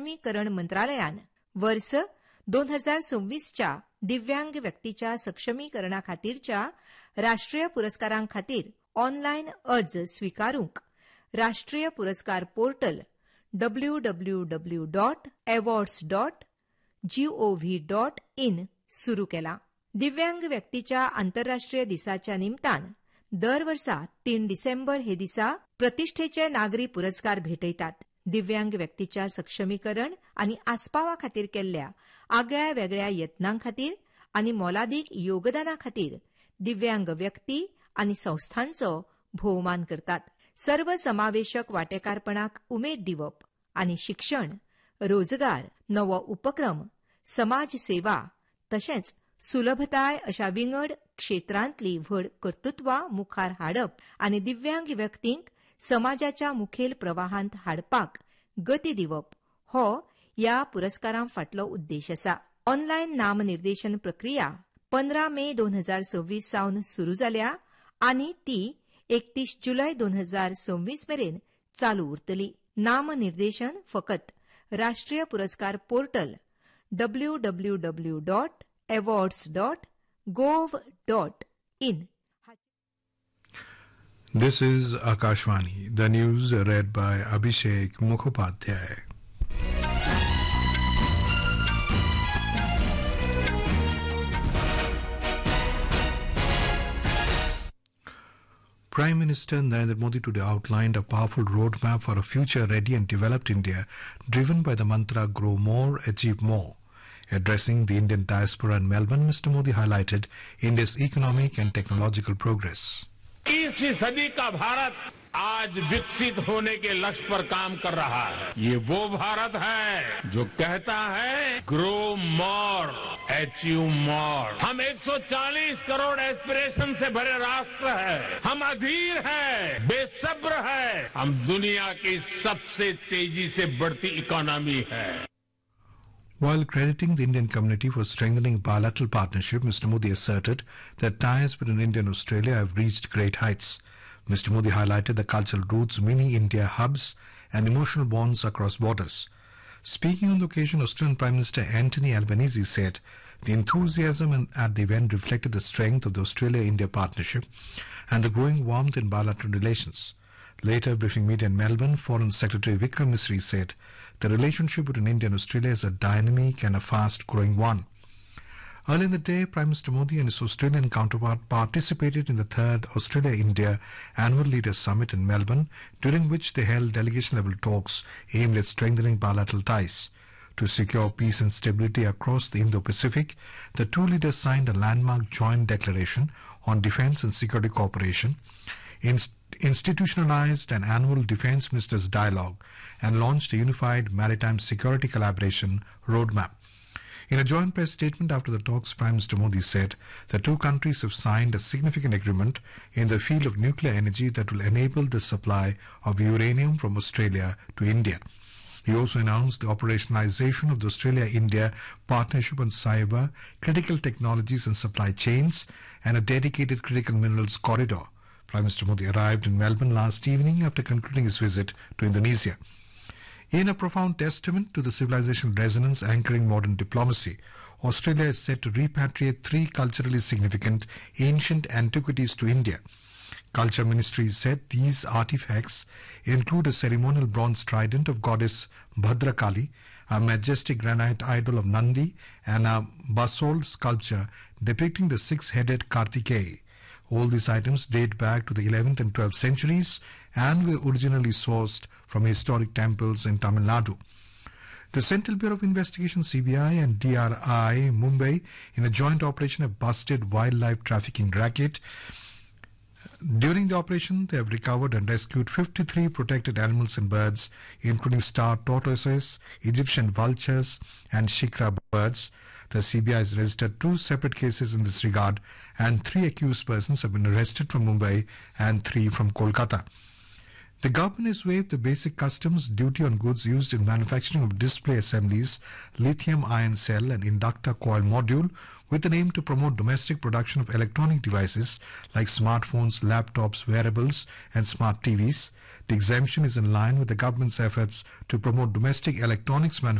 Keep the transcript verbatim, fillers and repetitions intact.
सक्षमीकरण मंत्रालयान वर्ष दोन हजार सव्वीसच्या दिव्यांग व्यक्तीच्या सक्षमीकरणा खातीरच्या राष्ट्रीय पुरस्कारां खातीर ऑनलायन अर्ज स्विकारूंक राष्ट्रीय पुरस्कार portal W W W dot awards dot gov dot in सुरू केला. दिव्यांग व्यक्तीच्या आंतरराष्ट्रीय दिसाच्या निमतान दर वर्सा तीन डिसेंबर हे दिसा प्रतिष्ठेचे नागरी पुरस्कार भेटयतात. दिव्यांग व्यक्तीच्या सक्षमीकरण आनी आस्पावा खातीर केल्ल्या आगळ्या वेगळ्या यत्नां खातीर आनी मोलादीक योगदाना खातीर दिव्यांग व्यक्ती आनी संस्थांचो भोवमान करतात. सर्वसमावेशक वांटेकारपणाक उमेद दिवप आनी शिक्षण, रोजगार, नवो उपक्रम, समाज सेवा तशेंच सुलभताय अशा विंगड क्षेत्रांतली व्हड कर्तृत्वां मुखार हाडप आनी दिव्यांग व्यक्तींक समाजाच्या मुखेल प्रवाहांत हाडपाक गती दिवप हो ह्या पुरस्कारां फाटलो उद्देश आसा. ऑनलायन नामनिर्देशन प्रक्रिया पंदरा मे दोन हजार सव्वीस सावन सुरू जाल्या आनी ती एकतीस जुलय दोन हजार सव्वीस मेरेन चालू उरतली. नामनिर्देशन फकत राष्ट्रीय पुरस्कार portal W W W dot awards dot gov dot in. This is Akashvani. The news read by Abhishek Mukhopadhyay. Prime Minister Narendra Modi today outlined a powerful roadmap for a future-ready and developed India, driven by the mantra "Grow More, Achieve More." Addressing the Indian diaspora in Melbourne, Mister Modi highlighted India's economic and technological progress. इक्कीसवीं सदी का भारत आज विकसित होने के लक्ष्य पर काम कर रहा है. ये वो भारत है जो कहता है ग्रो मोर, अचीव मोर. हम एक सौ चालीस करोड़ एस्पिरेशन से भरे राष्ट्र है. हम अधीर है, बेसब्र है. हम दुनिया की सबसे तेजी से बढ़ती इकोनॉमी है. While crediting the Indian community for strengthening bilateral partnership, Mister Modi asserted that ties between India and Australia have reached great heights. Mister Modi highlighted the cultural roots, mini-India hubs and emotional bonds across borders. Speaking on the occasion, Australian Prime Minister Anthony Albanese said the enthusiasm at the event reflected the strength of the Australia-India partnership and the growing warmth in bilateral relations. Later, briefing media in Melbourne, Foreign Secretary Vikram Misri said the relationship between India and Australia is a dynamic and a fast-growing one. Earlier in the day, Prime Minister Modi and his Australian counterpart participated in the third Australia-India Annual Leaders Summit in Melbourne, during which they held delegation-level talks aimed at strengthening bilateral ties. To secure peace and stability across the Indo-Pacific, the two leaders signed a landmark joint declaration on defence and security cooperation, inst- institutionalized an annual defence ministers' dialogue, and launched a unified maritime security collaboration roadmap. In a joint press statement after the talks, Prime Minister Modi said the two countries have signed a significant agreement in the field of nuclear energy that will enable the supply of uranium from Australia to India. He also announced the operationalization of the Australia-India Partnership on Cyber, Critical Technologies and Supply Chains, and a dedicated critical minerals corridor. Prime Minister Modi arrived in Melbourne last evening after concluding his visit to Indonesia. In a profound testament to the civilizational resonance anchoring modern diplomacy, Australia is set to repatriate three culturally significant ancient antiquities to India. Culture Ministry said these artifacts include a ceremonial bronze trident of goddess Bhadrakali, a majestic granite idol of Nandi, and a basalt sculpture depicting the six-headed Kartikeya. All these items date back to the eleventh and twelfth centuries and were originally sourced from historic temples in Tamil Nadu. The Central Bureau of Investigation C B I and D R I Mumbai in a joint operation have busted wildlife trafficking racket. During the operation, they have recovered and rescued fifty-three protected animals and birds, including star tortoises, Egyptian vultures, and shikra birds. The C B I has registered two separate cases in this regard, and three accused persons have been arrested from Mumbai and three from Kolkata. The government has waived the basic customs duty on goods used in manufacturing of display assemblies, lithium-ion cell and inductor coil module, with an aim to promote domestic production of electronic devices like smartphones, laptops, wearables and smart T Vs. The exemption is in line with the government's efforts to promote domestic electronics manufacturing